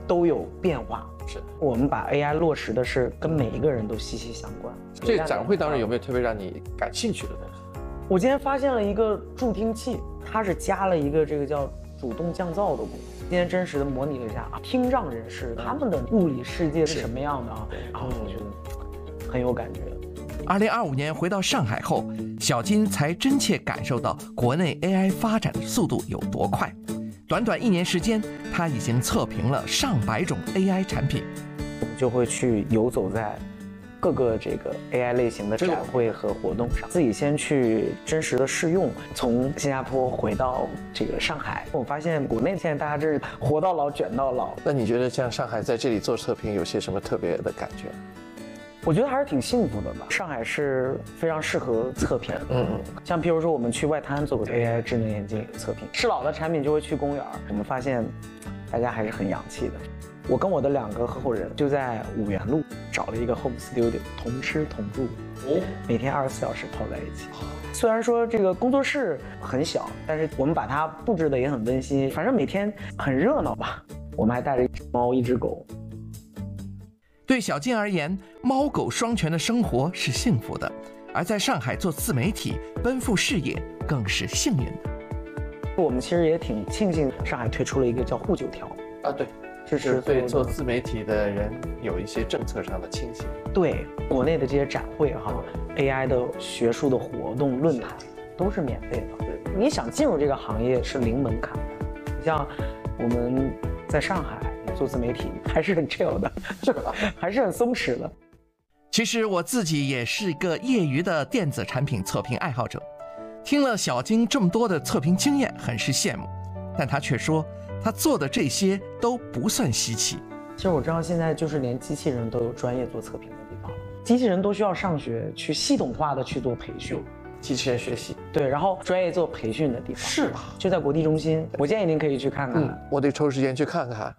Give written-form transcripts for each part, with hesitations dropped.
都有变化。 是我们把 AI 落实的是跟每一个人都息息相关。 这个展会当中有没有特别让你感兴趣的东西？ 我今天发现了一个助听器，它是加了一个这个叫主动降噪的功能。今天真实的模拟了一下听障人士他们的物理世界是什么样的啊？然后我觉得很有感觉。 2025年回到上海后，小金才真切感受到国内 AI 发展的速度有多快。短短1年时间，他已经测评了上百种 AI 产品。 我们就会去游走在各个这个 AI 类型的展会和活动上，自己先去真实的试用。从新加坡回到这个上海，我发现国内现在大家真是活到老卷到老。 那你觉得像上海在这里做测评有些什么特别的感觉？ 我觉得还是挺幸福的吧。上海是非常适合测评，像譬如说我们去外滩做过 AI 智能眼镜测评，试老的产品就会去公园，我们发现大家还是很洋气的。我跟我的2个合伙人就在五原路找了一个 home studio， 同吃同住，每天24小时泡在一起。虽然说这个工作室很小，但是我们把它布置的也很温馨，反正每天很热闹吧。我们还带着1只猫1只狗。 对小金而言，猫狗双全的生活是幸福的，而在上海做自媒体奔赴事业更是幸运的。 我们其实也挺庆幸上海推出了一个叫沪9条啊，对， 支持对做自媒体的人有一些政策上的倾斜。对， 国内的这些展会AI 的学术的活动论坛都是免费的。你想进入这个行业是零门槛的。你像我们在上海做自媒体还是很 chill 的，还是很松弛的。 其实我自己也是个业余的电子产品测评爱好者，听了小金这么多的测评经验，很是羡慕。但他却说，他做的这些都不算稀奇。 其实我知道现在就是连机器人都有专业做测评的地方了，机器人都需要上学去系统化的去做培训。 机器人学习， 对，然后专业做培训的地方是吧？ 就在国际中心，我建议您可以去看看。 我得抽时间去看看。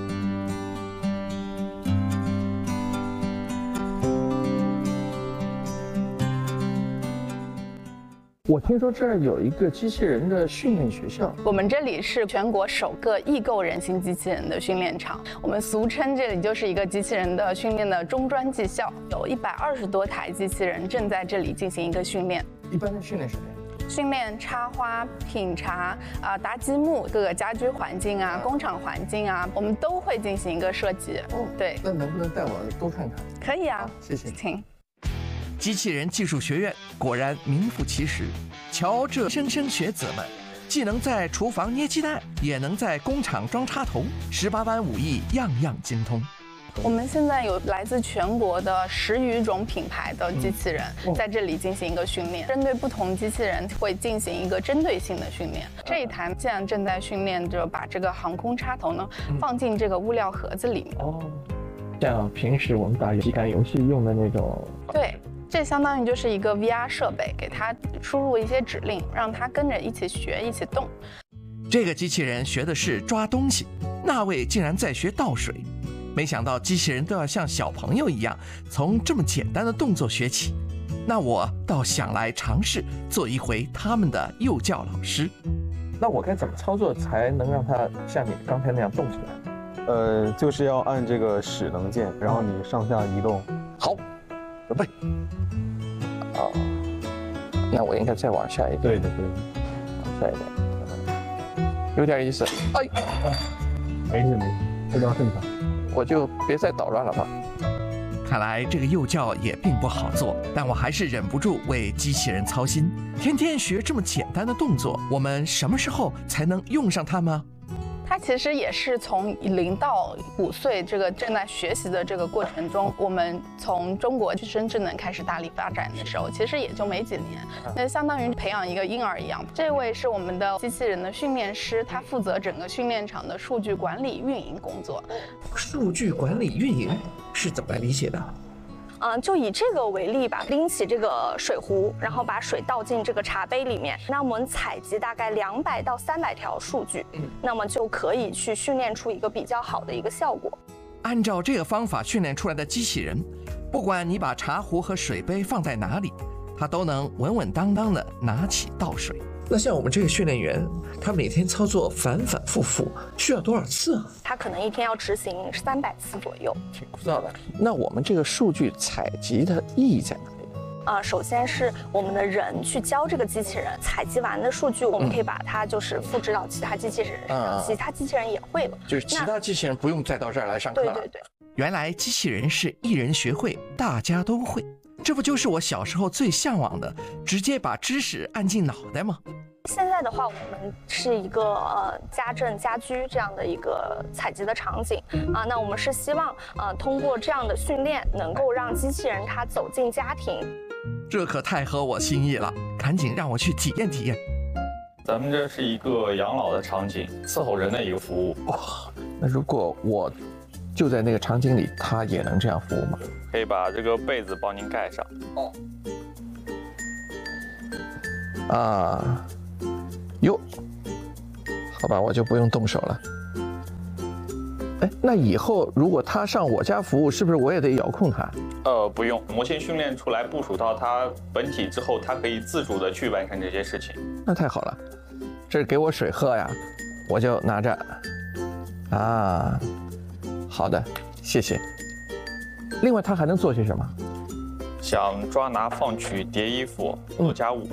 我听说这儿有一个机器人的训练学校， 我们这里是全国首个易购人形机器人的训练场，我们俗称这里就是一个机器人的训练的中专技校，有120多台机器人正在这里进行一个训练。 一般的训练什么呀？ 训练插花、品茶搭积木，各个家居环境啊、工厂环境啊，我们都会进行一个设计。对。 那能不能带我多看看？ 可以啊， 谢谢。 请。 机器人技术学院果然名副其实，瞧这莘莘学子们，既能在厨房捏鸡蛋，也能在工厂装插头，18般武艺样样精通。 我们现在有来自全国的10余种品牌的机器人在这里进行一个训练，针对不同机器人会进行一个针对性的训练。这一台现在正在训练着把这个航空插头呢放进这个物料盒子里面。 像平时我们打体感游戏用的那种。 对。这相当于就是一个 VR 设备，给它输入一些指令，让它跟着一起学、一起动。 这个机器人学的是抓东西，那位竟然在学倒水。没想到机器人都要像小朋友一样，从这么简单的动作学起。那我倒想来尝试做一回他们的幼教老师。 那我该怎么操作才能让它像你刚才那样动起来？ 就是要按这个使能键，然后你上下移动。 好。准备。那我应该再往下一点。 对的， 往下一点，有点意思。哎， 没事，非常正常。 我就别再捣乱了吧。 看来这个幼教也并不好做，但我还是忍不住为机器人操心。天天学这么简单的动作，我们什么时候才能用上它吗？ 它其实也是从0到5岁这个正在学习的这个过程中，我们从中国具身智能开始大力发展的时候，其实也就没几年，那相当于培养一个婴儿一样。这位是我们的机器人的训练师，他负责整个训练场的数据管理运营工作。 数据管理运营是怎么来理解的？ 就以这个为例吧，拎起这个水壶，然后把水倒进这个茶杯里面，那我们采集大概200到300条数据，那么就可以去训练出一个比较好的一个效果。 按照这个方法训练出来的机器人，不管你把茶壶和水杯放在哪里，它都能稳稳当当的拿起倒水。 那像我们这个训练员，他每天操作反反复复，需要多少次啊？ 他可能一天要执行300次左右， 挺枯燥的。那我们这个数据采集的意义在哪里？ 首先是我们的人去教这个机器人，采集完的数据，我们可以把它就是复制到其他机器人身上，其他机器人也会了。 就是其他机器人不用再到这儿来上课了。 对。 原来机器人是一人学会，大家都会，这不就是我小时候最向往的，直接把知识按进脑袋吗？ 现在的话，我们是一个家政家居这样的一个采集的场景啊。那我们是希望通过这样的训练，能够让机器人它走进家庭。 这可太合我心意了，赶紧让我去体验体验。 咱们这是一个养老的场景，伺候人的一个服务。 哇，那如果我就在那个场景里，它也能这样服务吗？ 可以把这个被子帮您盖上。 哟，好吧，我就不用动手了。哎，那以后如果他上我家服务，是不是我也得遥控他？ 不用，模型训练出来部署到它本体之后，它可以自主的去完成这些事情。 那太好了，这是给我水喝呀，我就拿着。好的，谢谢。另外，它还能做些什么？ 想抓拿放取、叠衣服、做家务。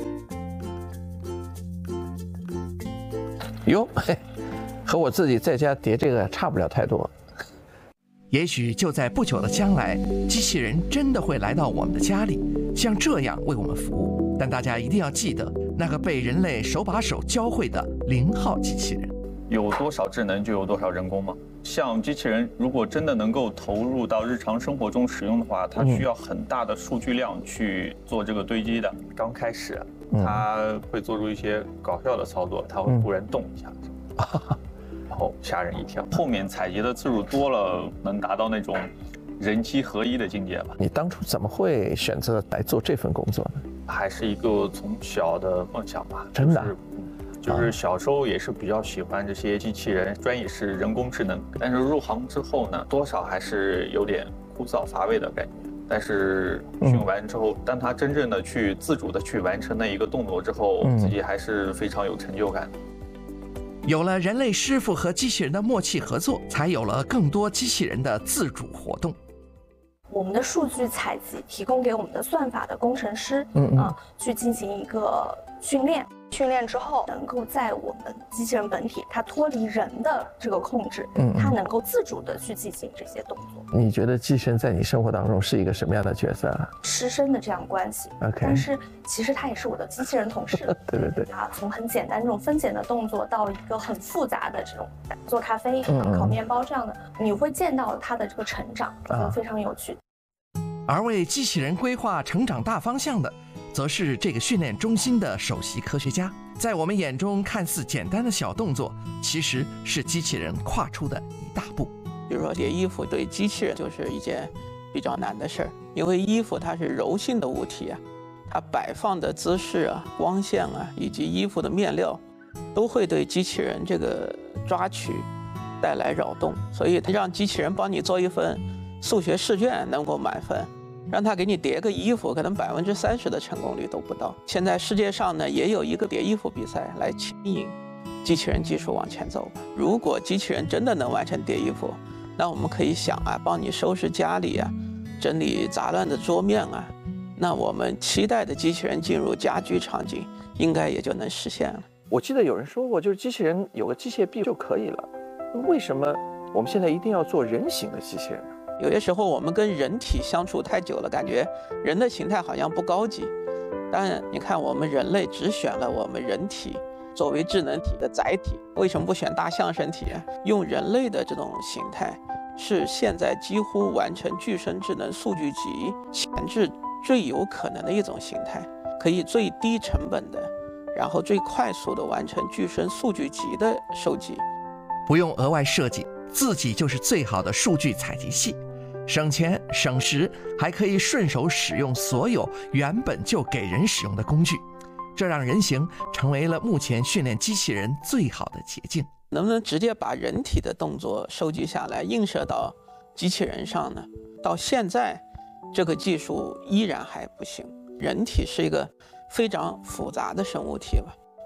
哟，嘿，和我自己在家叠这个差不了太多。 也许就在不久的将来，机器人真的会来到我们的家里，像这样为我们服务。但大家一定要记得，那个被人类手把手教会的0号机器人。 有多少智能就有多少人工吗？像机器人如果真的能够投入到日常生活中使用的话，它需要很大的数据量去做这个堆积的。刚开始它会做出一些搞笑的操作，它会忽然动一下，然后吓人一跳。后面采集的次数多了，能达到那种人机合一的境界吧。 你当初怎么会选择来做这份工作呢？ 还是一个从小的梦想吧。 真的？ 就是小时候也是比较喜欢这些机器人，专业是人工智能。但是入行之后呢，多少还是有点枯燥乏味的感觉。但是训完之后，当他真正的去自主的去完成那一个动作之后，自己还是非常有成就感的。 有了人类师傅和机器人的默契合作，才有了更多机器人的自主活动。 我们的数据采集提供给我们的算法的工程师，去进行一个训练。训练之后，能够在我们机器人本体它脱离人的这个控制，它能够自主的去进行这些动作。 你觉得机器人在你生活当中是一个什么样的角色啊？ 师生的这样关系。 OK， 但是其实它也是我的机器人同事。 对。 从很简单这种分拣的动作到一个很复杂的这种做咖啡、烤面包这样的，你会见到它的这个成长，非常有趣。 而为机器人规划成长大方向的，则是这个训练中心的首席科学家。在我们眼中看似简单的小动作，其实是机器人跨出的一大步。 比如说叠衣服，对机器人就是一件比较难的事儿，因为衣服它是柔性的物体啊，它摆放的姿势啊、光线啊，以及衣服的面料，都会对机器人这个抓取带来扰动。所以让机器人帮你做一份数学试卷能够满分，让他给你叠个衣服，可能30%的成功率都不到。现在世界上呢，也有一个叠衣服比赛来牵引机器人技术往前走。如果机器人真的能完成叠衣服，那我们可以想啊，帮你收拾家里啊，整理杂乱的桌面啊，那我们期待的机器人进入家居场景，应该也就能实现了。 我记得有人说过，就是机器人有个机械臂就可以了，为什么我们现在一定要做人形的机器人呢？ 有些时候我们跟人体相处太久了，感觉人的形态好像不高级。但你看，我们人类只选了我们人体作为智能体的载体，为什么不选大象身体啊？用人类的这种形态，是现在几乎完成具身智能数据集前置最有可能的一种形态，可以最低成本的，然后最快速的完成具身数据集的收集， 不用额外设计，自己就是最好的数据采集器，省钱省时，还可以顺手使用所有原本就给人使用的工具，这让人形成为了目前训练机器人最好的捷径。 能不能直接把人体的动作收集下来映射到机器人上呢？到现在这个技术依然还不行。人体是一个非常复杂的生物体吧，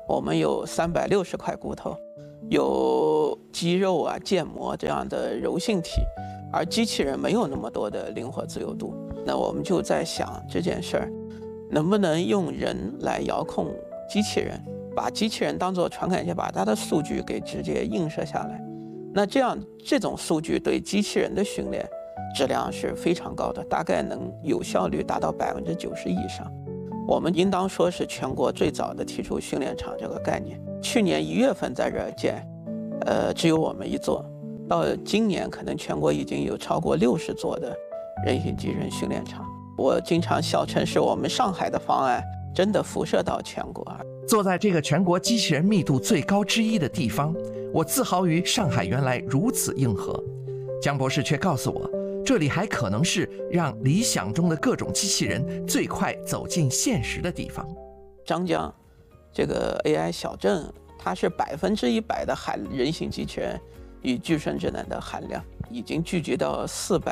我们有360块骨头，有肌肉啊、腱膜这样的柔性体，而机器人没有那么多的灵活自由度。那我们就在想这件事儿，能不能用人来遥控机器人，把机器人当作传感器，把它的数据给直接映射下来。那这种数据对机器人的训练质量是非常高的，大概能有效率达到90%以上。我们应当说是全国最早的提出训练场这个概念。去年1月份在这儿建，只有我们一座，到今年可能全国已经有超过60座的人形机器人训练场。我经常笑称是我们上海的方案真的辐射到全国。 坐在这个全国机器人密度最高之一的地方，我自豪于上海原来如此硬核。江博士却告诉我，这里还可能是让理想中的各种机器人最快走进现实的地方。 张江这个 AI 小镇，它是100%的人形机器人与具身智能的含量，已经聚集到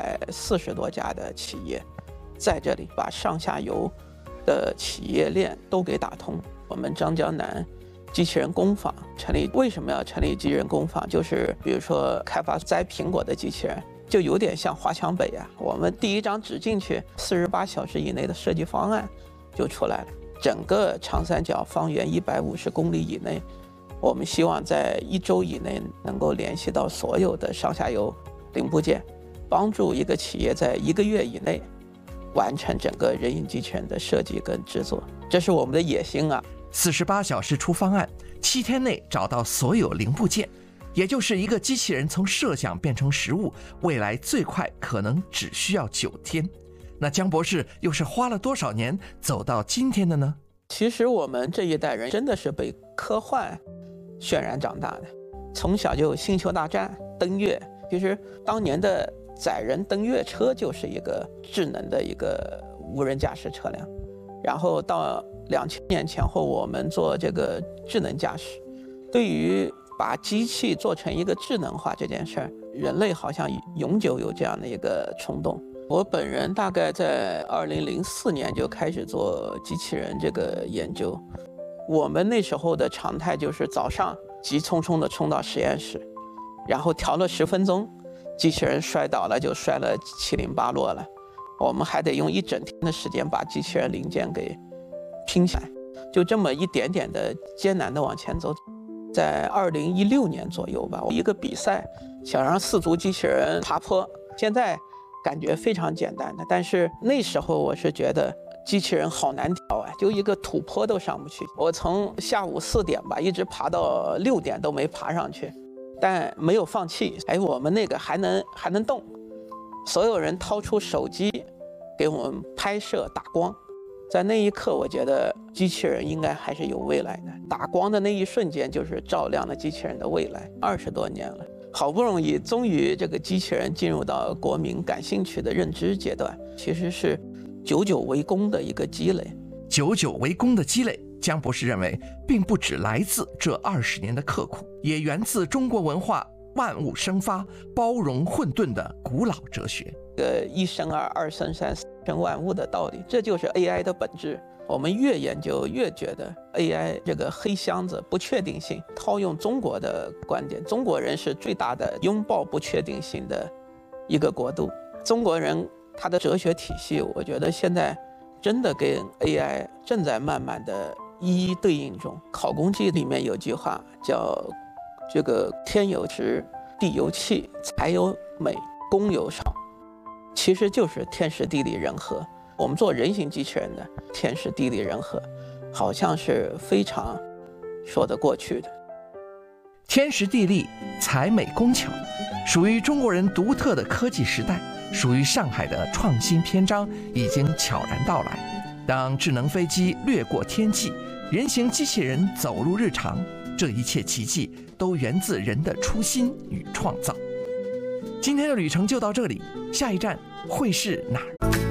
440多家的企业，在这里把上下游的企业链都给打通。我们张江南机器人工坊成立，为什么要成立机器人工坊？就是比如说开发摘苹果的机器人，就有点像华强北啊。我们第一张纸进去，48小时以内的设计方案就出来了。整个长三角方圆150公里以内，我们希望在1周以内能够联系到所有的上下游零部件，帮助一个企业在1个月以内完成整个人形机器人的设计跟制作，这是我们的野心啊 ！48小时出方案，7天内找到所有零部件，也就是一个机器人从设想变成实物，未来最快可能只需要9天。那江博士又是花了多少年走到今天的呢？ 其实我们这一代人真的是被科幻渲染长大的，从小就星球大战、登月。其实当年的载人登月车就是一个智能的一个无人驾驶车辆，然后到2000年前后，我们做这个智能驾驶。对于把机器做成一个智能化这件事儿，人类好像永久有这样的一个冲动。我本人大概在2004年就开始做机器人这个研究。我们那时候的常态就是早上急匆匆地冲到实验室，然后调了10分钟，机器人摔倒了就摔了七零八落了，我们还得用1整天的时间把机器人零件给拼起来，就这么一点点的艰难的往前走。在2016年左右吧，一个比赛想让4足机器人爬坡，现在感觉非常简单的，但是那时候我是觉得机器人好难调啊，就一个土坡都上不去。我从下午4点吧，一直爬到6点都没爬上去，但没有放弃。我们那个还能动，所有人掏出手机给我们拍摄打光。在那一刻，我觉得机器人应该还是有未来的。打光的那一瞬间，就是照亮了机器人的未来。20多年了，好不容易，终于这个机器人进入到国民感兴趣的认知阶段，其实是久久为功的一个积累。 久久为功的积累，江博士认为，并不只来自这20年的刻苦，也源自中国文化万物生发、包容混沌的古老哲学。 一生二，二生三，四生万物的道理，这就是 AI 的本质。我们越研究越觉得 AI 这个黑箱子不确定性，套用中国的观点，中国人是最大的拥抱不确定性的一个国度。中国人他的哲学体系，我觉得现在真的跟 AI 正在慢慢的一一对应中。考工记里面有句话叫这个天有时，地有气，财有美，工有少，其实就是天时地利人和。我们做人形机器人的天时地利人和，好像是非常说得过去的。 天时地利、才美工巧，属于中国人独特的科技时代，属于上海的创新篇章已经悄然到来。当智能飞机掠过天际，人形机器人走入日常，这一切奇迹都源自人的初心与创造。今天的旅程就到这里，下一站会是哪儿？